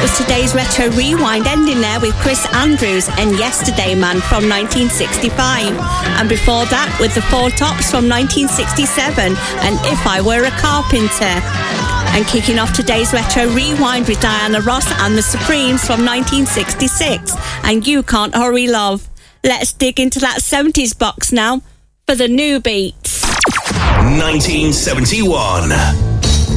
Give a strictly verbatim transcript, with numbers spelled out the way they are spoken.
was today's Retro Rewind, ending there with Chris Andrews and Yesterday Man from nineteen sixty-five. And before that, with the Four Tops from nineteen sixty-seven and If I Were a Carpenter. And kicking off today's Retro Rewind with Diana Ross and the Supremes from nineteen sixty-six and You Can't Hurry Love. Let's dig into that seventies box now for the new beats. nineteen seventy-one.